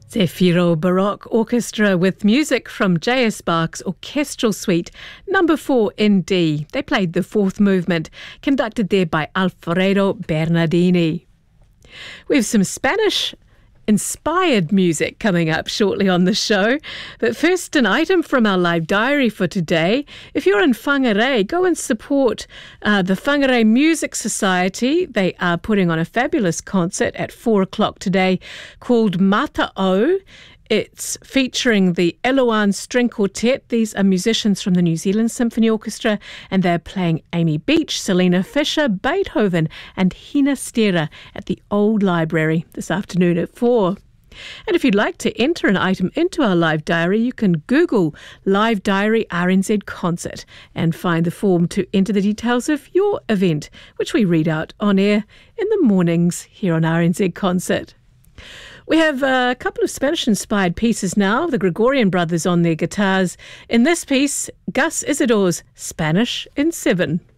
Zefiro Baroque Orchestra with music from J.S. Bach's Orchestral Suite No. 4 in D. They played the fourth movement, conducted there by Alfredo Bernardini. We have some Spanish-inspired music coming up shortly on the show. But first, an item from our live diary for today. If you're in Whangarei, go and support the Whangarei Music Society. They are putting on a fabulous concert at 4 o'clock today called Mata'o. It's featuring the Eloan String Quartet. These are musicians from the New Zealand Symphony Orchestra, and they're playing Amy Beach, Selena Fisher, Beethoven, and Hina Stera at the Old Library this afternoon at 4. And if you'd like to enter an item into our live diary, you can Google Live Diary RNZ Concert and find the form to enter the details of your event, which we read out on air in the mornings here on RNZ Concert. We have a couple of Spanish-inspired pieces now, the Gregorian brothers on their guitars. In this piece, Gus Isidore's Spanish in 7.